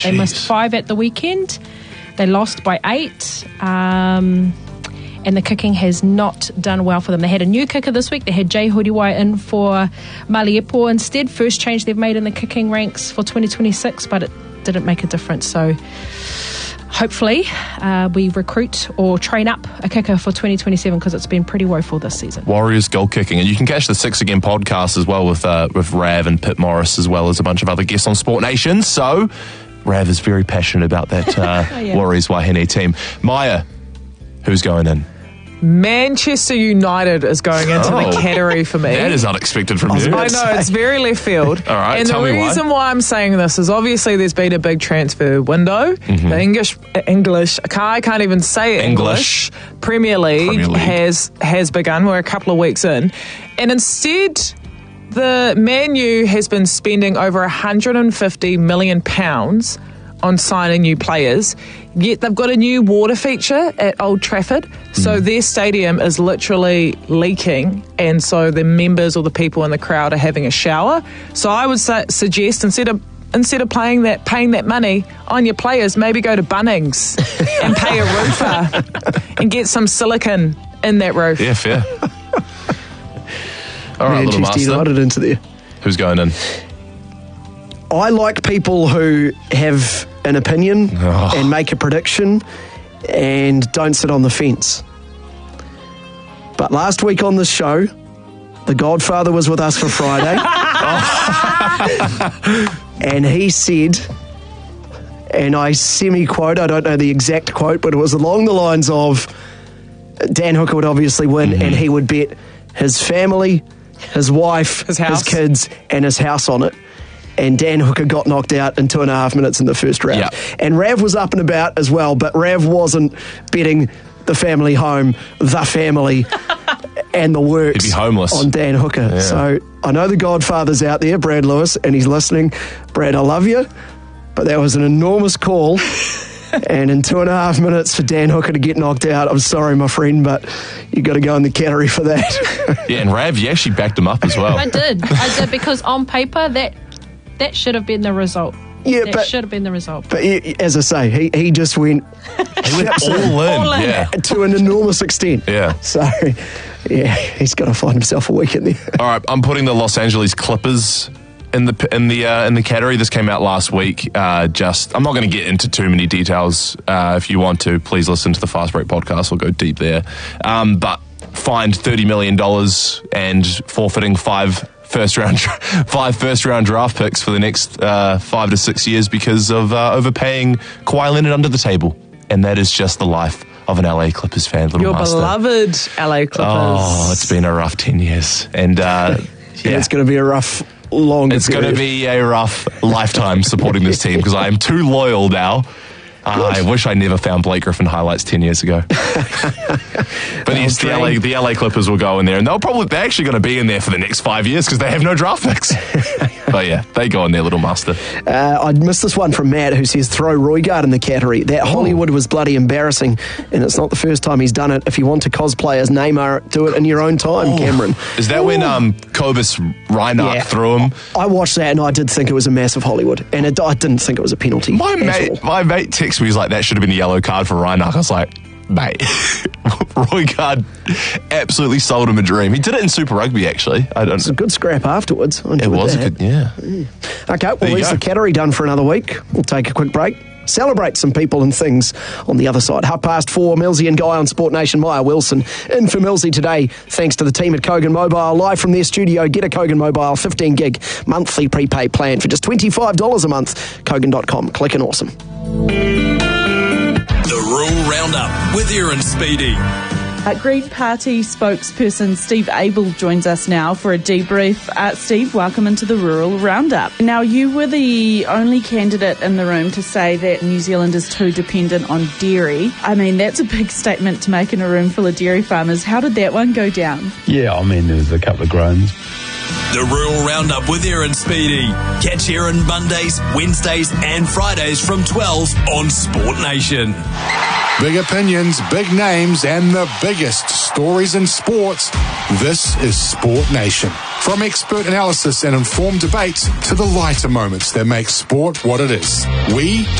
They missed 5 at the weekend. They lost by 8. And the kicking has not done well for them. They had a new kicker this week. They had Jay Huriwai in for Maliepo instead. First change they've made in the kicking ranks for 2026, but it didn't make a difference. So hopefully we recruit or train up a kicker for 2027 because it's been pretty woeful this season. Warriors goal kicking. And you can catch the 6 Again podcast as well with Rav and Pip Morris, as well as a bunch of other guests on Sport Nation. So Rav is very passionate about that Warriors Wahine team. Maya, who's going in? Manchester United is going into the category for me. That is unexpected from you. I know, it's very left field. All right, and the reason why I'm saying this is obviously there's been a big transfer window. Mm-hmm. The English, I can't even say English. Premier League has begun. We're a couple of weeks in. And instead, the Man U has been spending over £150 million on signing new players, yet they've got a new water feature at Old Trafford, so their stadium is literally leaking, and so the members or the people in the crowd are having a shower. So I would suggest instead of paying that money on your players, maybe go to Bunnings and pay a roofer and get some silicone in that roof. Yeah, fair. All right, little master. United into there. Who's going in? I like people who have an opinion and make a prediction and don't sit on the fence. But last week on this show, the Godfather was with us for Friday. And he said, and I semi-quote, I don't know the exact quote, but it was along the lines of Dan Hooker would obviously win and he would bet his family, his wife, his kids and his house on it. And Dan Hooker got knocked out in 2.5 minutes in the first round. Yep. And Rav was up and about as well, but Rav wasn't betting the family home, the family, and the works. He'd be homeless on Dan Hooker. Yeah. So I know the Godfather's out there, Brad Lewis, and he's listening. Brad, I love you, but that was an enormous call. And in 2.5 minutes for Dan Hooker to get knocked out, I'm sorry, my friend, but you got to go in the category for that. Yeah, and Rav, you actually backed him up as well. I did because on paper that should have been the result. Yeah, that should have been the result. But as I say, he just went... He went all in. Yeah. To an enormous extent. Yeah. So, yeah, he's got to find himself a week in there. All right, I'm putting the Los Angeles Clippers in the category. This came out last week. I'm not going to get into too many details. If you want to, please listen to the Fast Break podcast. We'll go deep there. But fined $30 million and forfeiting 5 first round draft picks for the next 5 to 6 years because of overpaying Kawhi Leonard under the table. And that is just the life of an LA Clippers fan, little Your master. Beloved LA Clippers. Oh, it's been a rough 10 years. And it's going to be a rough, long It's going to be a rough lifetime supporting this team because I am too loyal now. I wish I never found Blake Griffin highlights 10 years ago. But yes, the LA Clippers will go in there, and they're actually going to be in there for the next 5 years because they have no draft picks. But yeah, they go in there, little master. I missed this one from Matt who says throw Roigard in the category. That Hollywood was bloody embarrassing, and it's not the first time he's done it. If you want to cosplay as Neymar, do it in your own time, Cameron. Is that when Kobus Reinhardt threw him? I watched that and I did think it was a massive Hollywood, and I didn't think it was a penalty. My mate texted me, he's like, that should have been the yellow card for Reinhardt. I was like, mate, Roigard absolutely sold him a dream. He did it in Super Rugby, actually. It's a good scrap afterwards. It was a good, yeah. Okay, well, there's the category done for another week. We'll take a quick break. Celebrate some people and things on the other side. 4:30, Millsy and Guy on Sport Nation. Maya Wilson in for Millsy today, thanks to the team at Kogan Mobile. Live from their studio, get a Kogan Mobile 15 gig monthly prepaid plan for just $25 a month. Kogan.com. Click and awesome. The Rural Roundup with Aaron Speedy. Green Party spokesperson Steve Abel joins us now for a debrief. Steve, welcome into the Rural Roundup. Now, you were the only candidate in the room to say that New Zealand is too dependent on dairy. I mean, that's a big statement to make in a room full of dairy farmers. How did that one go down? Yeah, I mean, there's a couple of groans. The Rural Roundup with Aaron Speedy. Catch Aaron Mondays, Wednesdays and Fridays from 12 on Sport Nation. Big opinions, big names, and the biggest stories in sports. This is Sport Nation. From expert analysis and informed debate to the lighter moments that make sport what it is. We